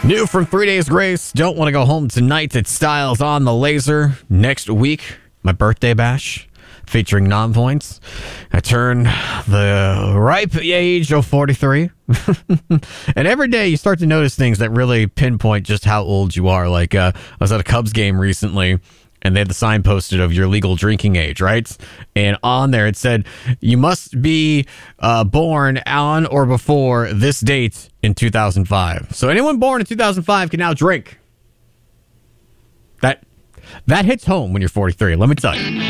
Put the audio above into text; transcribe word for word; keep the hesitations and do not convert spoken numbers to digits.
New from Three Days Grace. Don't want to go home tonight. It's Styles on the Laser. Next week, my birthday bash featuring non-points. I turn the ripe age of forty-three. And every day you start to notice things that really pinpoint just how old you are. Like uh, I was at a Cubs game recently, and they had the sign posted of your legal drinking age, right? And on there it said, you must be uh, born on or before this date in two thousand five. So anyone born in two thousand five can now drink. That, that hits home when you're forty-three, let me tell you.